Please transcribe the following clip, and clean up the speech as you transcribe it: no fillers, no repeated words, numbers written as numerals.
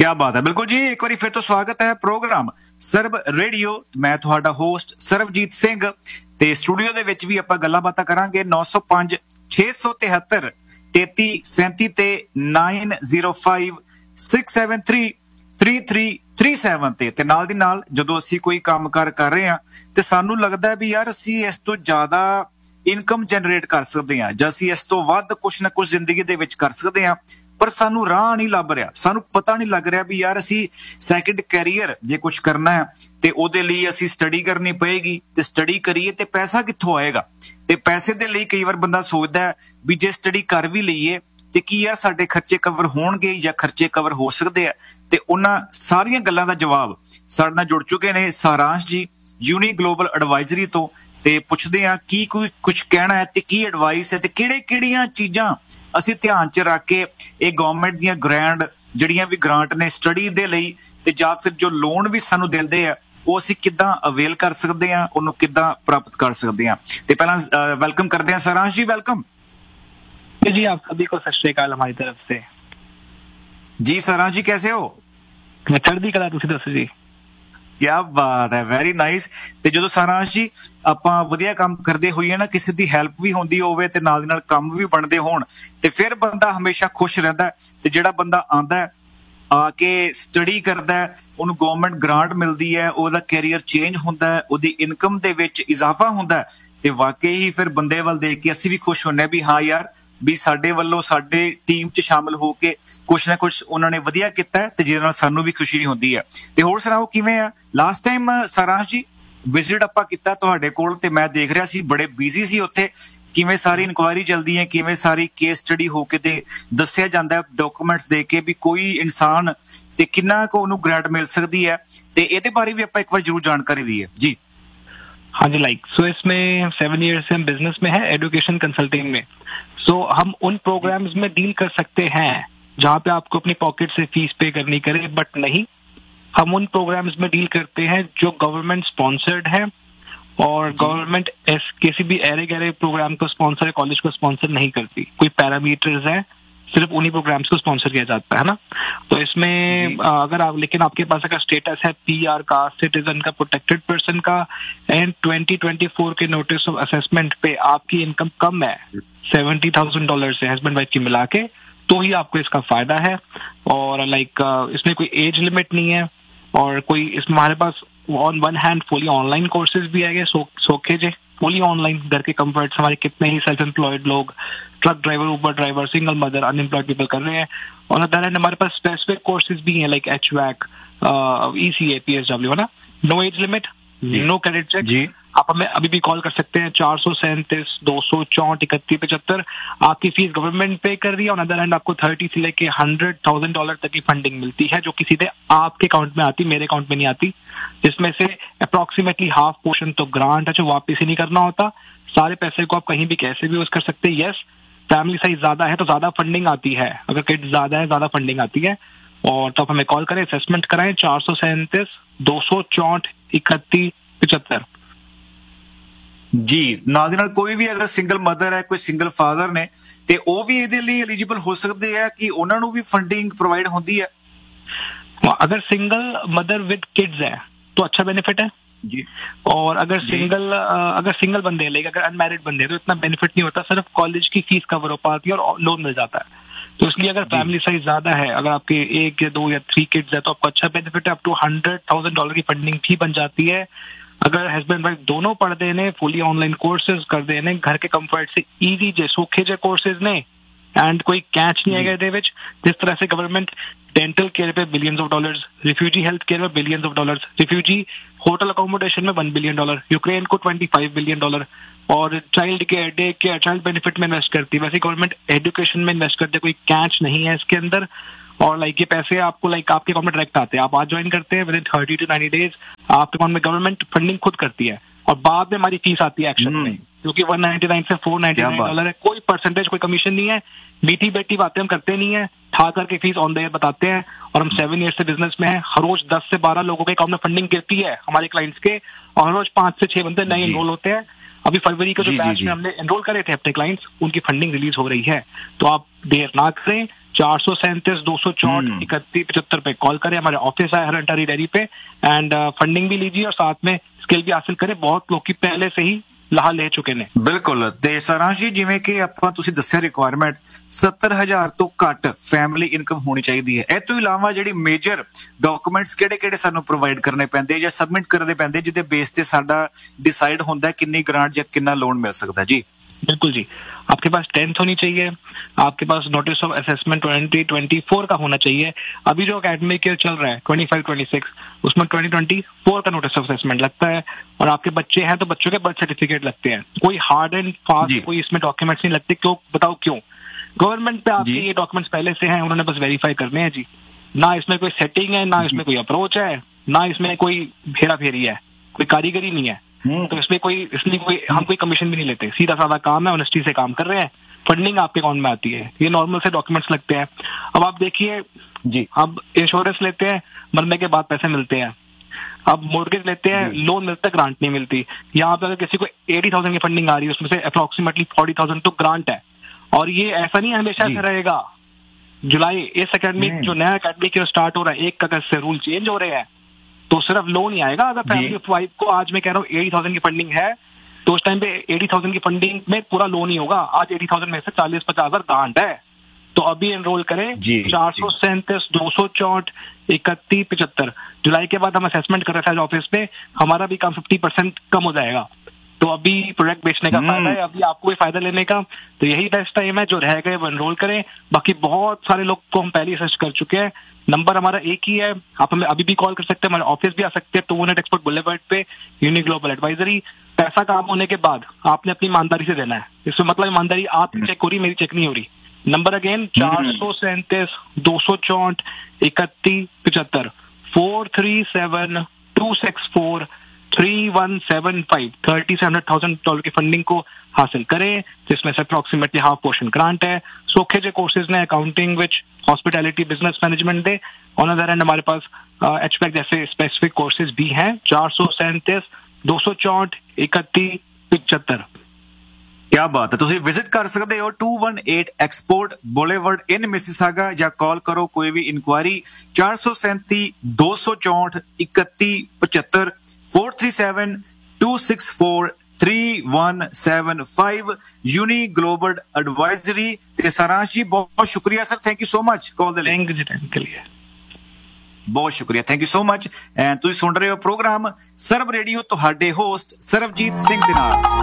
क्या बात है, बिल्कुल जी। एक बार फिर तो स्वागत है प्रोग्राम ਸਰਬ ਰੇਡੀਓ। ਮੈਂ ਤੁਹਾਡਾ ਹੋਸਟ ਸਰਬਜੀਤ ਸਿੰਘ ਤੇ ਸਟੂਡੀਓ ਦੇ ਵਿੱਚ ਵੀ ਆਪਾਂ ਗੱਲਾਂ ਬਾਤਾਂ ਕਰਾਂਗੇ 905 673 3337 ਤੇ 905 673 3337 ਤੇ ਨਾਲ ਦੀ ਨਾਲ ਜਦੋਂ ਅਸੀਂ ਕੋਈ ਕੰਮਕਾਰ ਕਰ ਰਹੇ ਹਾਂ ਤੇ ਸਾਨੂੰ ਲੱਗਦਾ ਹੈ ਵੀ ਯਾਰ ਅਸੀਂ ਇਸ ਤੋਂ ਜ਼ਿਆਦਾ ਇਨਕਮ ਜਨਰੇਟ ਕਰ ਸਕਦੇ ਹਾਂ ਜਾਂ ਅਸੀਂ ਇਸ ਤੋਂ ਵੱਧ ਕੁਛ ਨਾ ਕੁਛ ਜ਼ਿੰਦਗੀ ਦੇ ਵਿੱਚ ਕਰ ਸਕਦੇ ਹਾਂ, ਪਰ ਸਾਨੂੰ ਰਾਹ ਨਹੀਂ ਲੱਭ ਰਿਹਾ, ਸਾਨੂੰ ਪਤਾ ਨਹੀਂ ਲੱਗ ਰਿਹਾ ਵੀ ਯਾਰ ਅਸੀਂ ਸੈਕਿੰਡ ਕੈਰੀਅਰ ਜੇ ਕੁਝ ਕਰਨਾ ਹੈ ਤੇ ਉਹਦੇ ਲਈ ਅਸੀਂ ਸਟੱਡੀ ਕਰਨੀ ਪਏਗੀ ਤੇ ਸਟੱਡੀ ਕਰੀਏ ਤੇ ਪੈਸਾ ਕਿੱਥੋਂ ਆਏਗਾ। ਤੇ ਪੈਸੇ ਦੇ ਲਈ ਕਈ ਵਾਰ ਬੰਦਾ ਸੋਚਦਾ ਵੀ ਜੇ ਸਟੱਡੀ ਕਰ ਵੀ ਲਈਏ ਤੇ ਕੀ ਯਾਰ ਸਾਡੇ ਖਰਚੇ ਕਵਰ ਹੋਣਗੇ ਜਾਂ ਖਰਚੇ ਕਵਰ ਹੋ ਸਕਦੇ ਆ। ਤੇ ਉਹਨਾਂ ਸਾਰੀਆਂ ਗੱਲਾਂ ਦਾ ਜਵਾਬ ਸਾਡੇ ਨਾਲ ਜੁੜ ਚੁੱਕੇ ਨੇ ਸਾਰਾਂਸ਼ ਜੀ ਯੂਨੀ ਗਲੋਬਲ ਐਡਵਾਈਜ਼ਰੀ ਤੋਂ। ਤੇ ਪੁੱਛਦੇ ਆ ਕੀ ਕੋਈ ਕੁਝ ਕਹਿਣਾ ਹੈ ਤੇ ਕੀ ਐਡਵਾਈਸ ਹੈ ਤੇ ਕਿਹੜੀਆਂ ਚੀਜ਼ਾਂ ਅਸੀਂ ਧਿਆਨ 'ਚ ਰੱਖ ਕੇ ਇਹ ਗਵਰਨਮੈਂਟ ਦੀਆਂ ਜਿਹੜੀਆਂ ਵੀ ਗ੍ਰਾਂਟ ਨੇ ਸਟੱਡੀ ਦੇ ਲਈ ਤੇ ਜਾਂ ਫਿਰ ਜੋ ਲੋਨ ਵੀ ਸਾਨੂੰ ਦਿੰਦੇ ਆ ਉਹ ਅਸੀਂ ਕਿੱਦਾਂ ਅਵੇਲ ਕਰ ਸਕਦੇ ਆ, ਉਹਨੂੰ ਕਿੱਦਾਂ ਪ੍ਰਾਪਤ ਕਰ ਸਕਦੇ ਆ। ਤੇ ਪਹਿਲਾਂ ਵੈਲਕਮ ਕਰਦੇ ਆ ਸਾਰਾਂਸ਼ ਜੀ, ਵੈਲਕਮ जी। आप सभी को सत श्री अकाल हमारी तरफ से जी। सारांश जी कैसे हो? मैं चढ़दी कला, तुसी दसो जी। क्या बात है, ਵੈਰੀ ਨਾਈਸ। ਤੇ ਜਦੋਂ ਸਾਰਾਂਸ਼ ਜੀ ਆਪਾਂ ਵਧੀਆ ਕੰਮ ਕਰਦੇ ਹੋਈਏ ਨਾ, ਕਿਸੇ ਦੀ ਹੈਲਪ ਵੀ ਹੁੰਦੀ ਹੋਵੇ ਤੇ ਨਾਲ ਦੀ ਨਾਲ ਕੰਮ ਵੀ ਬਣਦੇ ਹੋਣ ਤੇ ਫਿਰ ਬੰਦਾ ਹਮੇਸ਼ਾ ਖੁਸ਼ ਰਹਿੰਦਾ। ਤੇ ਜਿਹੜਾ ਬੰਦਾ ਆਂਦਾ ਆ ਕੇ ਸਟੱਡੀ ਕਰਦਾ ਉਹਨੂੰ ਗਵਰਨਮੈਂਟ ਗ੍ਰਾਂਟ ਮਿਲਦੀ ਹੈ, ਉਹਦਾ ਕੈਰੀਅਰ ਚੇਂਜ ਹੁੰਦਾ ਹੈ, ਉਹਦੀ ਇਨਕਮ ਦੇ ਵਿੱਚ ਇਜ਼ਾਫਾ ਹੁੰਦਾ ਤੇ ਵਾਕਈ ਹੀ ਫਿਰ ਬੰਦੇ ਵੱਲ ਦੇਖ ਕੇ ਅਸੀਂ ਵੀ ਖੁਸ਼ ਹੁੰਦੇ ਵੀ ਹਾਂ ਯਾਰ ਵੀ ਸਾਡੇ ਵੱਲੋਂ ਸਾਡੇ ਟੀਮ 'ਚ ਸ਼ਾਮਲ ਹੋ ਕੇ ਕੁਛ ਨਾ ਕੁਛ ਉਹਨਾਂ ਨੇ ਵਧੀਆ ਕੀਤਾ ਤੇ ਜਿਹਦੇ ਨਾਲ ਸਾਨੂੰ ਵੀ ਖੁਸ਼ੀ ਹੁੰਦੀ ਹੈ। ਤੇ ਹੋਰ ਸੁਣਾਓ ਕਿਵੇਂ ਆ? ਲਾਸਟ ਟਾਈਮ ਸਾਰਾਂਸ਼ ਜੀ ਵਿਜ਼ਿਟ ਆਪਾਂ ਕੀਤਾ ਤੁਹਾਡੇ ਕੋਲ ਤੇ ਮੈਂ ਦੇਖ ਰਿਹਾ ਸੀ ਬੜੇ ਬਿਜ਼ੀ ਸੀ ਉੱਥੇ। ਕਿਵੇਂ ਸਾਰੀ ਇਨਕੁਆਇਰੀ ਚੱਲਦੀ ਹੈ, ਕਿਵੇਂ ਸਾਰੀ ਕੇਸ ਸਟੱਡੀ ਹੋ ਕੇ ਤੇ ਦੱਸਿਆ ਜਾਂਦਾ ਡਾਕੂਮੈਂਟਸ ਦੇ ਕੇ ਵੀ ਕੋਈ ਇਨਸਾਨ ਤੇ ਕਿੰਨਾ ਕੁ ਉਹਨੂੰ ਗ੍ਰਾਂਟ ਮਿਲ ਸਕਦੀ ਹੈ, ਤੇ ਇਹਦੇ ਬਾਰੇ ਵੀ ਆਪਾਂ ਇੱਕ ਵਾਰ ਜ਼ਰੂਰ ਜਾਣਕਾਰੀ ਦਈਏ जी। हाँ जी, सो इसमें 7 years से हम बिजनेस में है, एजुकेशन कंसल्टिंग में। सो हम उन प्रोग्राम्स में डील कर सकते हैं जहाँ पे आपको अपनी पॉकेट से फीस पे करनी करे, बट नहीं, हम उन प्रोग्राम्स में डील करते हैं जो गवर्नमेंट स्पॉन्सर्ड है और गवर्नमेंट किसी भी ऐरे गैरे प्रोग्राम को स्पॉन्सर कॉलेज को स्पॉन्सर नहीं करती। कोई पैरामीटर्स है, सिर्फ उन्हीं प्रोग्राम्स को स्पॉन्सर किया जाता है ना। तो इसमें अगर आप लेकिन आपके पास अगर स्टेटस है PR का, सिटीजन का, प्रोटेक्टेड पर्सन का एंड 2024 के नोटिस ऑफ असेसमेंट पे आपकी इनकम कम है $70,000 से हस्बैंड वाइफ की मिला के, तो ही आपको इसका फायदा है। और इसमें कोई एज लिमिट नहीं है और कोई इसमें हमारे pass on one hand fully online courses भी आएंगे। सोखे जे फुली ऑनलाइन घर के कंफर्ट्स हमारे कितने ही सेल्फ एम्प्लॉयड लोग, truck driver, Uber driver, single mother, unemployed people कर रहे हैं। और अदर हैंड हमारे पास स्पेसिफिक कोर्सेज भी हैं लाइक HVAC, ECA, PSW, है ना। No age limit, no credit check. आप हमें अभी भी कॉल कर सकते हैं 437 264 31 75। आपकी फीस गवर्नमेंट पे कर रही है। ऑन अदर हैंड आपको 30 से लेके $100,000 तक की फंडिंग मिलती है जो कि सीधे आपके अकाउंट में आती, मेरे अकाउंट में नहीं आती। जिसमें से अप्रोक्सीमेटली हाफ पोर्शन तो ग्रांट है जो वापस ही नहीं करना होता। सारे पैसे को आप कहीं भी कैसे भी यूज कर सकते हैं। यस, फैमिली साइज ज्यादा है तो ज्यादा फंडिंग आती है, अगर किड्स ज्यादा है ज्यादा फंडिंग आती है। और तो आप हमें कॉल करें, असेसमेंट कराएं 437 264 31 75 ਜੀ। ਨਾਲ ਦੀ ਨਾਲ ਕੋਈ ਵੀ ਅਗਰ ਸਿੰਗਲ ਮਦਰ ਹੈ, ਕੋਈ ਸਿੰਗਲ ਫਾਦਰ ਨੇ ਤੇ ਉਹ ਵੀ ਇਹਦੇ ਲਈ ਐਲੀਜੀਬਲ ਹੋ ਸਕਦੇ ਆ ਕਿ ਉਹਨਾਂ ਨੂੰ ਵੀ ਫੰਡਿੰਗ ਪ੍ਰੋਵਾਈਡ ਹੁੰਦੀ ਹੈ। अगर सिंगल मदर विद किड्स है तो अच्छा बेनिफिट है जी। और अगर सिंगल बंदे लाइक अगर अनमैरिड बंदे हैं तो इतना बेनिफिट नहीं होता, सिर्फ कॉलेज की फीस कवर हो पाती है और लोन मिल जाता है। तो इसलिए अगर फैमिली साइज ज्यादा है, अगर आपके 1 या 2 या 3 किड्स है तो आपको अच्छा बेनिफिट है। अप टू $100,000 की फंडिंग भी बन जाती है। अगर हस्बैंड वाइफ दोनों पढ़ते ने, फुली ऑनलाइन कोर्सेज कर देने, घर के कंफर्ट से ईजी जे सौखे जे कोर्सेज ने एंड कोई कैच नहीं आएगा ਇਹਦੇ ਵਿੱਚ। जिस तरह से गवर्नमेंट डेंटल केयर पे $billions, रिफ्यूजी हेल्थ केयर में $billions, रिफ्यूजी होटल अकोमोडेशन में $1 billion, यूक्रेन को $25 billion और child care, day care, child benefit में इन्वेस्ट करती है। वैसे गवर्नमेंट एजुकेशन में इन्वेस्ट करती है, कोई कैच नहीं है इसके अंदर। और ये पैसे आपको आपके अकाउंट में डायरेक्ट आते हैं। आप आज ज्वाइन करते हैं, विद इन 30 to 90 days आपके अकाउंट में गवर्नमेंट फंडिंग खुद करती है और बाद में हमारी फीस आती है एक्शन में, क्योंकि 199 से $499 है। कोई परसेंटेज, कोई कमीशन नहीं है। मीठी बेटी बातें हम करते नहीं है, ठा करके फीस ऑन द एयर बताते हैं। और हम 7 years से बिजनेस में है। हर रोज 10 से 12 लोगों के अकाउंट में फंडिंग गिरती है हमारे क्लाइंट्स के, और हर रोज 5 से 6 बंदे नए एनरोल होते हैं। अभी फरवरी के जो बैच में हमने एनरोल करे थे अपने क्लाइंट्स, उनकी फंडिंग रिलीज हो रही है। तो आप देर ना करें, 437-264-3175 पे कॉल करें, हमारे ऑफिस है हर अंटारी डेयरी पे, एंड फंडिंग भी लीजिए और साथ में स्किल भी हासिल करें। बहुत लोग की पहले से ही ਲਾਹਾ ਲੈ ਚੁੱਕੇ ਨੇ। ਬਿਲਕੁਲ। ਤੇ ਸਾਰਾਂਸ਼ ਜੀ, ਜਿਵੇਂ ਕਿ ਆਪਾਂ ਤੁਸੀਂ ਦੱਸਿਆ ਰਿਕੁਆਇਰਮੈਂਟ 70,000 ਤੋਂ ਘੱਟ ਫੈਮਿਲੀ ਇਨਕਮ ਹੋਣੀ ਚਾਹੀਦੀ ਹੈ। ਇਹ ਤੋਂ ਇਲਾਵਾ ਜਿਹੜੀ ਮੇਜਰ ਡਾਕੂਮੈਂਟਸ ਕਿਹੜੇ-ਕਿਹੜੇ ਸਾਨੂੰ ਪ੍ਰੋਵਾਈਡ ਕਰਨੇ ਪੈਂਦੇ ਜਾਂ ਸਬਮਿਟ ਕਰਨੇ ਪੈਂਦੇ ਜਿਹਦੇ ਬੇਸ ਤੇ ਸਾਡਾ डिसाइड होता है कितनी ग्रांट या कितना लोन मिल सकता है? जी बिल्कुल जी, आपके पास 10th होनी चाहिए, आपके पास नोटिस ऑफ असेसमेंट 2024 का होना चाहिए। अभी जो एकेडमिक ईयर चल रहा है 25-26 उसमें 2024 का नोटिस ऑफ असेसमेंट लगता है, और आपके बच्चे हैं तो बच्चों के बर्थ सर्टिफिकेट लगते हैं। कोई हार्ड एंड फास्ट कोई इसमें डॉक्यूमेंट्स नहीं लगते। क्यों बताओ क्यों? गवर्नमेंट पे आपके ये डॉक्यूमेंट्स पहले से हैं, उन्होंने बस वेरीफाई करने हैं जी। ना इसमें कोई सेटिंग है, ना इसमें कोई अप्रोच है, ना इसमें कोई हेरा फेरी है, कोई कारीगरी नहीं है। तो इसमें कोई हम कोई कमीशन भी नहीं लेते, सीधा साधा काम है, ऑनेस्टी से काम कर रहे हैं। फंडिंग आपके अकाउंट में आती है, ये नॉर्मल से डॉक्यूमेंट्स लगते हैं। अब आप देखिए जी, अब इंश्योरेंस लेते हैं, मरने के बाद पैसे मिलते हैं। अब मोर्गेज लेते हैं, लोन मिलता है, ग्रांट नहीं मिलती। यहाँ पे अगर किसी को 80,000 की फंडिंग आ रही है, उसमें से अप्रोक्सीमेटली 40,000 तो ग्रांट है। और ये ऐसा नहीं हमेशा ऐसा रहेगा। जुलाई इस एकेडमिक जो नया एकेडमिक स्टार्ट हो रहा है 1 अगस्त से रूल चेंज हो रहे हैं, तो सिर्फ लोन ही आएगा। अगर फैमिली ऑफ 5 को आज मैं कह रहा हूँ 80,000 की फंडिंग है, तो उस टाइम पे 80,000 की फंडिंग में पूरा लोन ही होगा। आज 80,000 में से 40-50,000 ग्रांट है। तो अभी एनरोल करें 437-264-3175। जुलाई के बाद हम असेसमेंट कर रहे थे ऑफिस में, हमारा भी काम 50% कम हो जाएगा। तो अभी प्रोडक्ट बेचने का फायदा है, अभी आपको भी फायदा लेने का, तो यही बेस्ट टाइम है। जो रह गए वो एनरोल करें। बाकी बहुत सारे लोग को हम पहले असिस्ट कर चुके हैं। नंबर हमारा एक ही है, आप हमें अभी भी कॉल कर सकते हैं, हमारे ऑफिस भी आ सकते हैं 2 एक्सपोर्ट बुलेवर्ड पे, यूनि ग्लोबल एडवाइजरी। पैसा काम होने के बाद आपने अपनी ईमानदारी से देना है। इसमें मतलब ईमानदारी आपकी चेक हो रही, मेरी चेक नहीं हो रही। Number again 437-264-3175 437-264-3175। $30,000 की फंडिंग को हासिल करें, जिसमें से अप्रोक्सीमेटली हाफ पोर्शन ग्रांट है। सोखे जो कोर्सेज ने accounting which hospitality business management they, on other and हमारे पास एचपैक जैसे स्पेसिफिक कोर्सेज भी हैं। 437-264-3175। क्या बात है। ਤੁਸੀਂ ਵਿਜ਼ਿਟ ਕਰ ਸਕਦੇ ਹੋ 218 ਐਕਸਪੋਰਟ ਬੁਲੇਵਰਡ ਇਨ ਮਿਸੀਸਾਗਾ, ਜਾਂ ਕਾਲ ਕਰੋ ਕੋਈ ਵੀ ਇਨਕੁਆਇਰੀ 437-264-3175 437-264-3175 यूनी ग्लोबल एडवाइजरी। ਤੇ ਸਾਰਾਂਸ਼ ਜੀ ਬਹੁਤ ਸ਼ੁਕਰੀਆ sir, thank you so much ਕਾਲ ਦੇ ਲਈ। थैंक यू के लिए ਬਹੁਤ ਸ਼ੁਕਰੀਆ, ਥੈਂਕ ਯੂ ਸੋ ਮਚ। ਤੁਸੀਂ ਸੁਣ ਰਹੇ ਹੋ ਪ੍ਰੋਗਰਾਮ ਸਰਬ ਰੇਡੀਓ, ਤੁਹਾਡੇ ਹੋਸਟ ਸਰਬਜੀਤ ਸਿੰਘ ਦੇ ਨਾਲ।